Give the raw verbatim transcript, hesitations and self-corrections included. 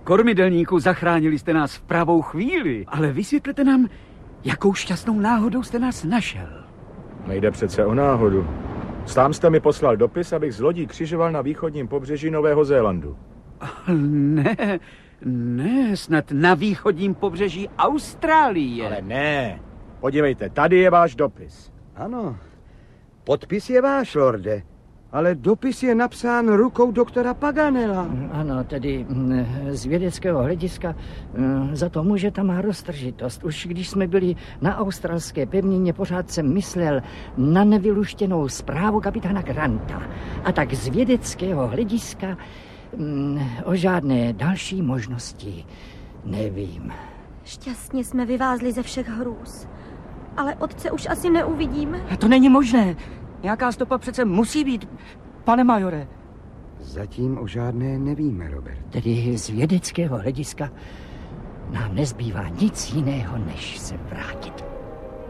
kormidelníku, zachránili jste nás v pravou chvíli, ale vysvětlete nám, jakou šťastnou náhodou jste nás našel. Nejde přece o náhodu. Sám jste mi poslal dopis, abych z lodí křižoval na východním pobřeží Nového Zélandu. Ne, ne, snad na východním pobřeží Austrálie. Ale ne. Podívejte, tady je váš dopis. Ano, podpis je váš, lorde, ale dopis je napsán rukou doktora Paganela. Ano, tedy z vědeckého hlediska za to může ta má roztržitost. Už když jsme byli na australské pevnině, pořád jsem myslel na nevyluštěnou zprávu kapitána Granta. A tak z vědeckého hlediska o žádné další možnosti nevím. Šťastně jsme vyvázli ze všech hrůz. Ale otce už asi neuvidíme. A to není možné. Nějaká stopa přece musí být, pane majore. Zatím o žádné nevíme, Robert. Tedy z vědeckého hlediska nám nezbývá nic jiného, než se vrátit.